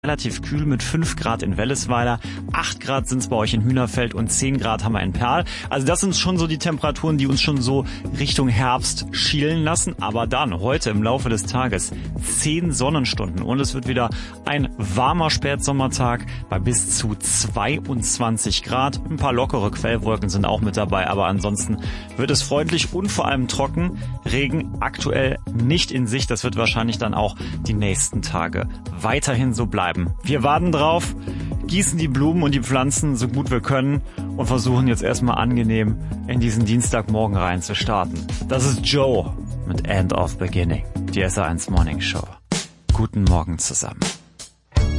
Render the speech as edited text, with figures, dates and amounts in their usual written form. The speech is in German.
relativ kühl mit 5 Grad in Wellesweiler, 8 Grad sind es bei euch in Hühnerfeld und 10 Grad haben wir in Perl. Also das sind schon so die Temperaturen, die uns schon so Richtung Herbst schielen lassen. Aber dann, heute im Laufe des Tages, 10 Sonnenstunden und es wird wieder ein warmer Spätsommertag bei bis zu 22 Grad. Ein paar lockere Quellwolken sind auch mit dabei, aber ansonsten wird es freundlich und vor allem trocken. Regen aktuell nicht in Sicht. Das wird wahrscheinlich dann auch die nächsten Tage weiterhin so bleiben. Wir warten drauf, gießen die Blumen und die Pflanzen so gut wir können und versuchen jetzt erstmal angenehm in diesen Dienstagmorgen rein zu starten. Das ist Joe mit End of Beginning, die SR1 Morning Show. Guten Morgen zusammen.